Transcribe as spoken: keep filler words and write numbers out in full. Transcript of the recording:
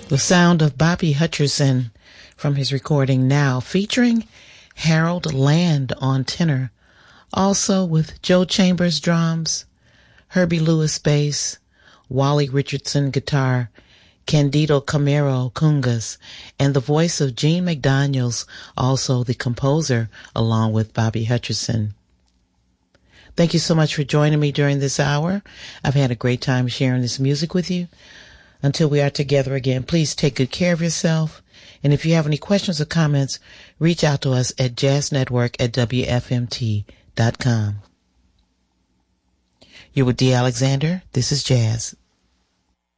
The sound of Bobby Hutcherson from his recording Now, featuring Harold Land on tenor, also with Joe Chambers drums, Herbie Lewis bass, Wally Richardson guitar, Candido Camero congas, and the voice of Gene McDaniels, also the composer, along with Bobby Hutcherson. Thank you so much for joining me during this hour. I've had a great time sharing this music with you. Until we are together again, please take good care of yourself. And if you have any questions or comments, reach out to us at jazz network at W F M T dot com. You're with Dee Alexander. This is Jazz.